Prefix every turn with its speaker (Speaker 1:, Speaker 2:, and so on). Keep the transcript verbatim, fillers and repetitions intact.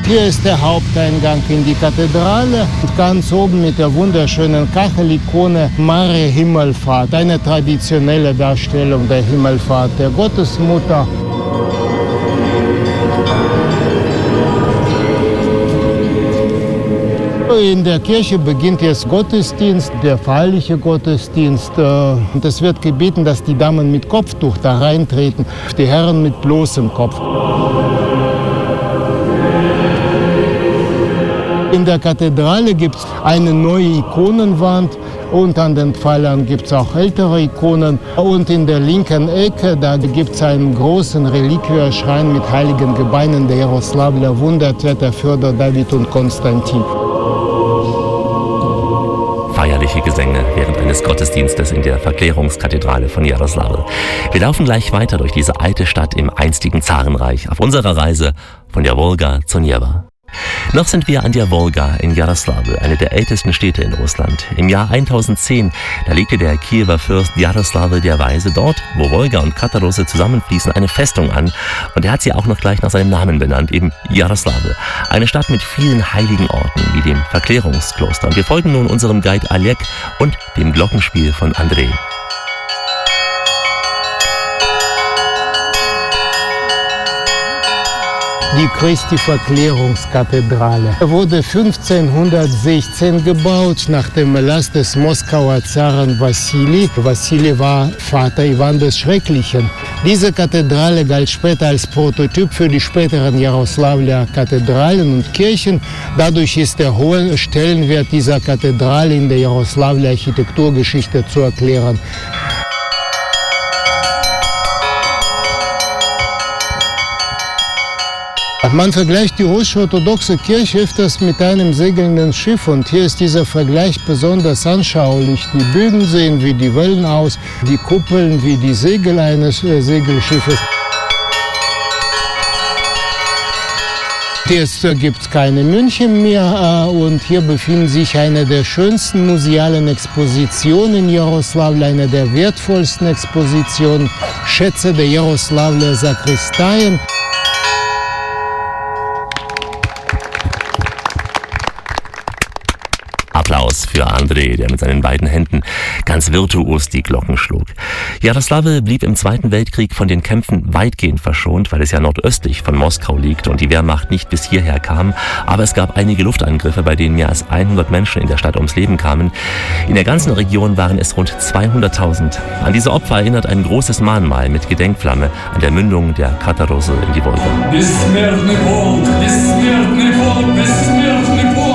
Speaker 1: Hier ist der Haupteingang in die Kathedrale. Ganz oben mit der wunderschönen Kachelikone Maria Himmelfahrt, eine traditionelle Darstellung der Himmelfahrt der Gottesmutter. In der Kirche beginnt jetzt Gottesdienst, der feierliche Gottesdienst. Und es wird gebeten, dass die Damen mit Kopftuch da reintreten, die Herren mit bloßem Kopf. In der Kathedrale gibt es eine neue Ikonenwand und an den Pfeilern gibt es auch ältere Ikonen. Und in der linken Ecke, da gibt es einen großen Reliquierschrein mit heiligen Gebeinen der Jaroslavler Wundertäter Fjodor, David und Konstantin.
Speaker 2: Feierliche Gesänge während eines Gottesdienstes in der Verklärungskathedrale von Jaroslawl. Wir laufen gleich weiter durch diese alte Stadt im einstigen Zarenreich auf unserer Reise von der Wolga zur Neva. Noch sind wir an der Wolga in Jaroslawl, eine der ältesten Städte in Russland. Im Jahr tausendzehn, da legte der Kiewer Fürst Jaroslawl der Weise dort, wo Wolga und Katarose zusammenfließen, eine Festung an. Und er hat sie auch noch gleich nach seinem Namen benannt, eben Jaroslawl. Eine Stadt mit vielen heiligen Orten, wie dem Verklärungskloster. Und wir folgen nun unserem Guide Oleg und dem Glockenspiel von Andrei.
Speaker 1: Die Christi Verklärungskathedrale wurde fünfzehnhundertsechzehn gebaut nach dem Erlass des Moskauer Zaren Wassili. Wassili war Vater Iwan des Schrecklichen. Diese Kathedrale galt später als Prototyp für die späteren Jaroslawler Kathedralen und Kirchen. Dadurch ist der hohe Stellenwert dieser Kathedrale in der Jaroslawler Architekturgeschichte zu erklären. Man vergleicht die russisch-orthodoxe Kirche öfters mit einem segelnden Schiff und hier ist dieser Vergleich besonders anschaulich. Die Bögen sehen wie die Wellen aus, die Kuppeln wie die Segel eines äh, Segelschiffes. Jetzt äh, gibt es keine München mehr äh, und hier befindet sich eine der schönsten musealen Expositionen in Jaroslawl, eine der wertvollsten Expositionen, Schätze der Jaroslawler Sakristeien.
Speaker 2: Applaus für Andrei, der mit seinen beiden Händen ganz virtuos die Glocken schlug. Jaroslawl blieb im Zweiten Weltkrieg von den Kämpfen weitgehend verschont, weil es ja nordöstlich von Moskau liegt und die Wehrmacht nicht bis hierher kam. Aber es gab einige Luftangriffe, bei denen mehr als hundert Menschen in der Stadt ums Leben kamen. In der ganzen Region waren es rund zweihunderttausend. An diese Opfer erinnert ein großes Mahnmal mit Gedenkflamme an der Mündung der Katarose in die Wolga.